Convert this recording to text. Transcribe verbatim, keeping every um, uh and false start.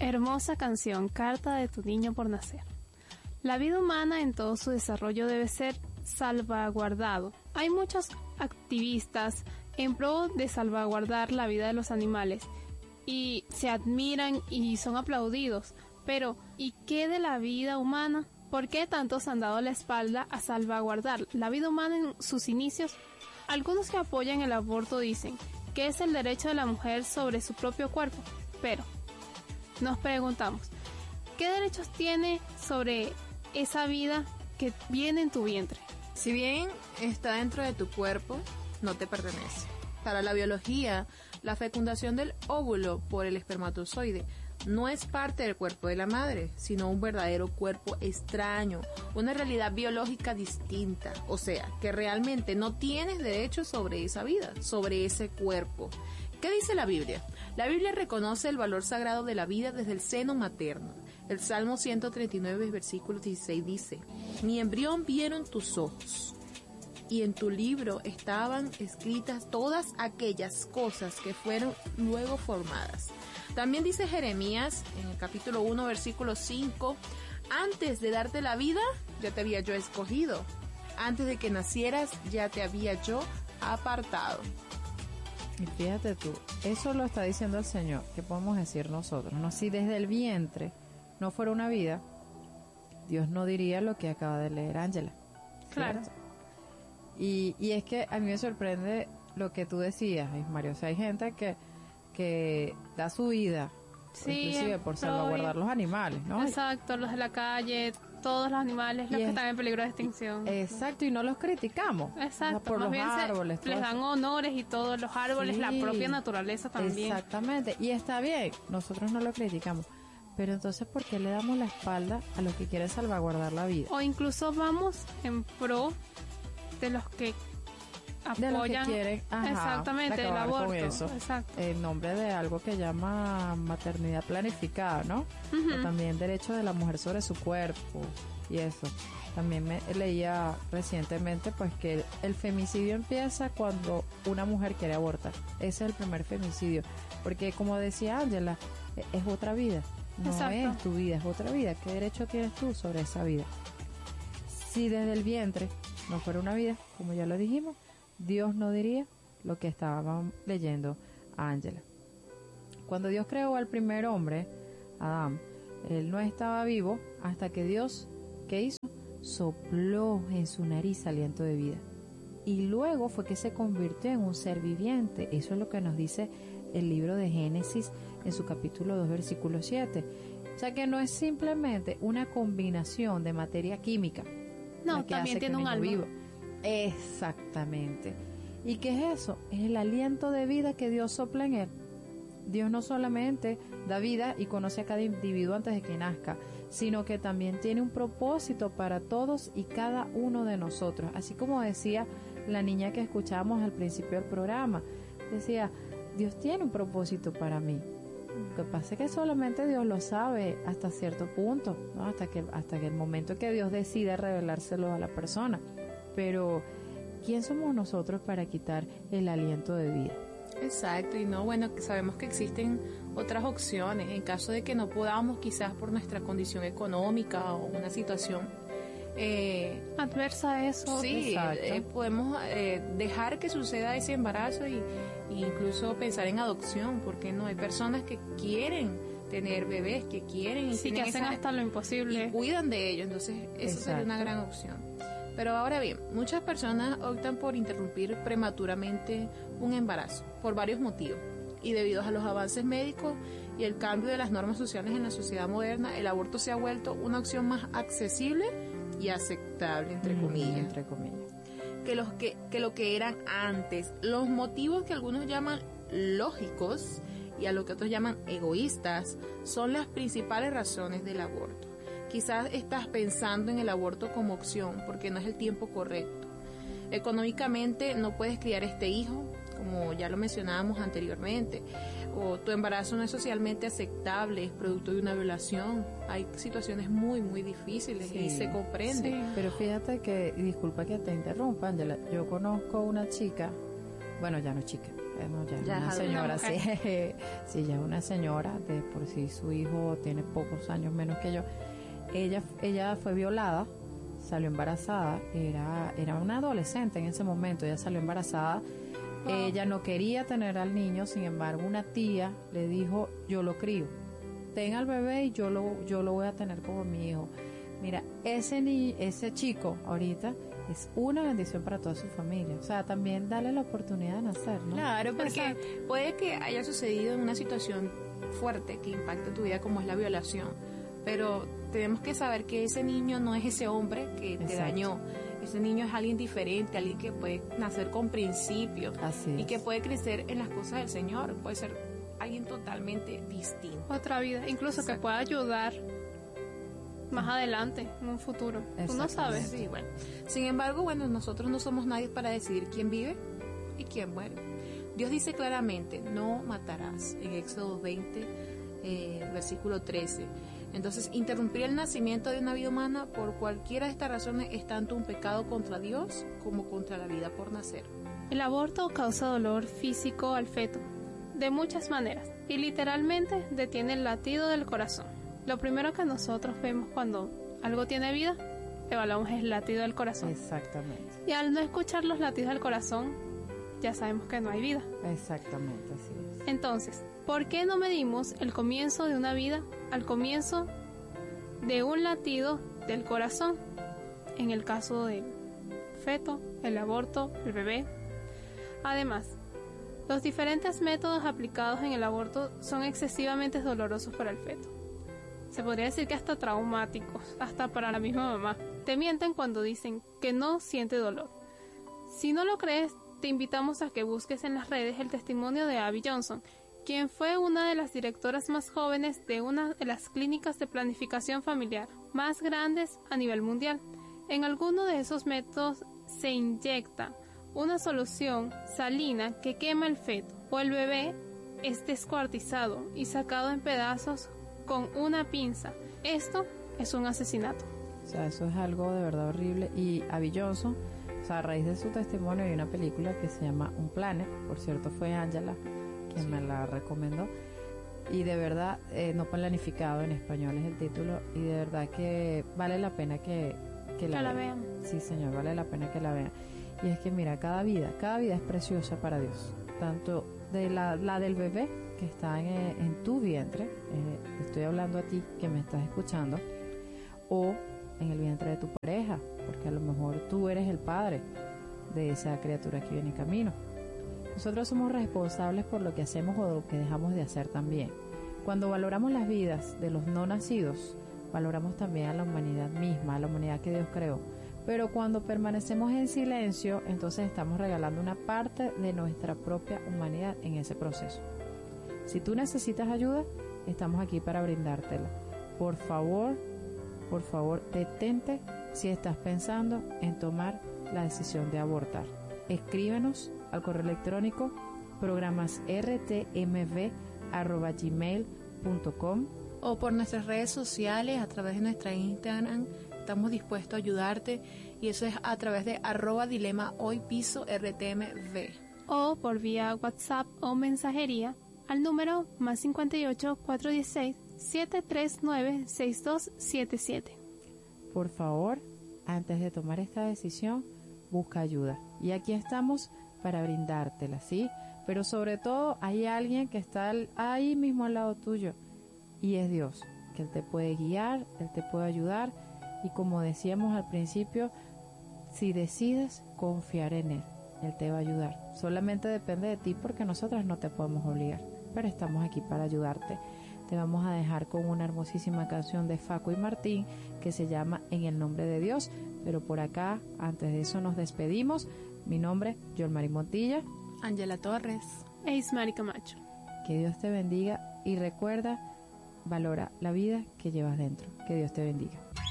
Hermosa canción, Carta de tu niño por nacer. La vida humana en todo su desarrollo debe ser salvaguardado. Hay muchos activistas en pro de salvaguardar la vida de los animales y se admiran y son aplaudidos. Pero, ¿y qué de la vida humana? ¿Por qué tantos han dado la espalda a salvaguardar la vida humana en sus inicios? Algunos que apoyan el aborto dicen que es el derecho de la mujer sobre su propio cuerpo. Pero, nos preguntamos, ¿qué derechos tiene sobre esa vida que viene en tu vientre? Si bien está dentro de tu cuerpo, no te pertenece. Para la biología, la fecundación del óvulo por el espermatozoide no es parte del cuerpo de la madre, sino un verdadero cuerpo extraño, una realidad biológica distinta. O sea, que realmente no tienes derecho sobre esa vida, sobre ese cuerpo. ¿Qué dice la Biblia? La Biblia reconoce el valor sagrado de la vida desde el seno materno. El Salmo ciento treinta y nueve, versículo dieciséis dice: mi embrión vieron tus ojos, y en tu libro estaban escritas todas aquellas cosas que fueron luego formadas. También dice Jeremías, en el capítulo uno, versículo cinco, antes de darte la vida, ya te había yo escogido. Antes de que nacieras, ya te había yo apartado. Y fíjate tú, eso lo está diciendo el Señor. ¿Qué podemos decir nosotros? No, si desde el vientre no fuera una vida, Dios no diría lo que acaba de leer Ángela. Claro. Y, y es que a mí me sorprende lo que tú decías, Mario. O sea, hay gente que que da su vida, sí, inclusive por salvaguardar los animales, ¿no? Exacto, los de la calle, todos los animales, los y que es, están en peligro de extinción. Exacto, y no los criticamos. Exacto, o sea, por más los bien árboles. Se, les dan honores y todos los árboles, sí, la propia naturaleza también. Exactamente, y está bien, nosotros no lo criticamos. Pero entonces, ¿por qué le damos la espalda a los que quieren salvaguardar la vida? O incluso vamos en pro de los que apoyan, de los que quieren, ajá, exactamente, el aborto, con eso, exacto, en nombre de algo que llama maternidad planificada, ¿no? Uh-huh. O también derecho de la mujer sobre su cuerpo y eso. También me leía recientemente pues que el, el femicidio empieza cuando una mujer quiere abortar. Ese es el primer femicidio, porque como decía Ángela, es otra vida, no exacto. Es tu vida, es otra vida. ¿Qué derecho tienes tú sobre esa vida? Si desde el vientre no fuera una vida, como ya lo dijimos, Dios no diría lo que estábamos leyendo a Ángela. Cuando Dios creó al primer hombre, Adán, él no estaba vivo hasta que Dios, ¿qué hizo? Sopló en su nariz aliento de vida. Y luego fue que se convirtió en un ser viviente. Eso es lo que nos dice el libro de Génesis en su capítulo dos, versículo siete. O sea que no es simplemente una combinación de materia química. No, también tiene un alma. Vivo. Exactamente. ¿Y qué es eso? Es el aliento de vida que Dios sopla en él. Dios no solamente da vida y conoce a cada individuo antes de que nazca, sino que también tiene un propósito para todos y cada uno de nosotros. Así como decía la niña que escuchábamos al principio del programa, decía, Dios tiene un propósito para mí. Lo que pasa es que solamente Dios lo sabe hasta cierto punto, ¿no? Hasta que, hasta que el momento que Dios decide revelárselo a la persona. Pero, ¿quién somos nosotros para quitar el aliento de vida? Exacto, y no, bueno, sabemos que existen otras opciones en caso de que no podamos, quizás por nuestra condición económica o una situación eh, adversa a eso. Sí, eh, podemos eh, dejar que suceda ese embarazo y, y incluso pensar en adopción, porque no, hay personas que quieren tener bebés, que quieren y sí, que hacen esa, hasta lo imposible y cuidan de ellos, entonces eso Exacto. Sería una gran opción. Pero ahora bien, muchas personas optan por interrumpir prematuramente un embarazo por varios motivos. Y debido a los avances médicos y el cambio de las normas sociales en la sociedad moderna, el aborto se ha vuelto una opción más accesible y aceptable, entre comillas, mm, entre comillas. Que, los que, que lo que eran antes. Los motivos que algunos llaman lógicos y a lo que otros llaman egoístas son las principales razones del aborto. Quizás estás pensando en el aborto como opción porque no es el tiempo correcto. Económicamente no puedes criar este hijo, como ya lo mencionábamos anteriormente, o tu embarazo no es socialmente aceptable, es producto de una violación. Hay situaciones muy, muy difíciles sí, y se comprende. Sí. Pero fíjate que, disculpa que te interrumpa, Ángela, yo conozco una chica, bueno, ya no es chica, adolescente, ¿no? Ya, Ya es una es señora, adulta. sí, sí, ya es una señora, de por sí su hijo tiene pocos años menos que yo. Ella, ella fue violada, salió embarazada, era, era una adolescente en ese momento, ella salió embarazada. Wow. Ella no quería tener al niño, sin embargo una tía le dijo, yo lo crío, ten al bebé y yo lo, yo lo voy a tener como mi hijo. Mira, ese ni, ese chico ahorita es una bendición para toda su familia. O sea, también darle la oportunidad de nacer, ¿no? Claro, porque Exacto. puede que haya sucedido en una situación fuerte que impacte tu vida como es la violación, pero tenemos que saber que ese niño no es ese hombre que te Exacto. dañó. Ese niño es alguien diferente, alguien que puede nacer con principios Así y es. que puede crecer en las cosas del Señor. Puede ser alguien totalmente distinto. Otra vida, incluso que Exacto. pueda ayudar más adelante, en un futuro. Tú no Exactamente. sabes. Sí, bueno. Sin embargo, bueno, nosotros no somos nadie para decidir quién vive y quién muere. Dios dice claramente, no matarás, en Éxodo veinte, eh, versículo trece. Entonces, interrumpir el nacimiento de una vida humana por cualquiera de estas razones es tanto un pecado contra Dios como contra la vida por nacer. El aborto causa dolor físico al feto, de muchas maneras, y literalmente detiene el latido del corazón. Lo primero que nosotros vemos cuando algo tiene vida, evaluamos el latido del corazón. Exactamente, Y al no escuchar los latidos del corazón, ya sabemos que no hay vida. exactamente, así es. Entonces, ¿por qué no medimos el comienzo de una vida al comienzo de un latido del corazón? En el caso del feto, el aborto, el bebé. Además, los diferentes métodos aplicados en el aborto son excesivamente dolorosos para el feto. Se podría decir que hasta traumáticos, hasta para la misma mamá. Te mienten cuando dicen que no siente dolor. Si no lo crees, te invitamos a que busques en las redes el testimonio de Abby Johnson, quien fue una de las directoras más jóvenes de una de las clínicas de planificación familiar más grandes a nivel mundial. En alguno de esos métodos se inyecta una solución salina que quema el feto, o el bebé es descuartizado y sacado en pedazos con una pinza. Esto es un asesinato. O sea, eso es algo de verdad horrible. Y Abby Johnson, o sea, a raíz de su testimonio hay una película que se llama Un Planet, por cierto fue Angela quien me la recomendó, y de verdad, eh, no planificado en español es el título, y de verdad que vale la pena que, que la, Que la vean. vean. Sí, señor, vale la pena que la vean. Y es que mira, cada vida, cada vida es preciosa para Dios, tanto de la, la del bebé que está en, en tu vientre, eh, estoy hablando a ti que me estás escuchando, o en el vientre de tu pareja, porque a lo mejor tú eres el padre de esa criatura que viene en camino. Nosotros somos responsables por lo que hacemos o lo que dejamos de hacer también. Cuando valoramos las vidas de los no nacidos, valoramos también a la humanidad misma, a la humanidad que Dios creó. Pero cuando permanecemos en silencio, entonces estamos regalando una parte de nuestra propia humanidad en ese proceso. Si tú necesitas ayuda, estamos aquí para brindártela. Por favor, por favor, detente si estás pensando en tomar la decisión de abortar. Escríbenos al correo electrónico programas r t m v arroba gmail punto com O por nuestras redes sociales, a través de nuestra Instagram, estamos dispuestos a ayudarte, y eso es a través de arroba dilema hoy piso R T M V. O por vía WhatsApp o mensajería al número más cincuenta y ocho, cuatrocientos dieciséis, setecientos treinta y nueve, sesenta y dos setenta y siete. Por favor, antes de tomar esta decisión, busca ayuda. Y aquí estamos para brindártela, ¿sí? Pero sobre todo hay alguien que está ahí mismo al lado tuyo, y es Dios, que Él te puede guiar, Él te puede ayudar, y como decíamos al principio, si decides confiar en Él, Él te va a ayudar. Solamente depende de ti, porque nosotras no te podemos obligar, pero estamos aquí para ayudarte. Te vamos a dejar con una hermosísima canción de Facu y Martín que se llama En el nombre de Dios. Pero por acá, antes de eso, nos despedimos. Mi nombre, Yolmari Montilla. Ángela Torres. E Ismari Camacho. Que Dios te bendiga y recuerda, valora la vida que llevas dentro. Que Dios te bendiga.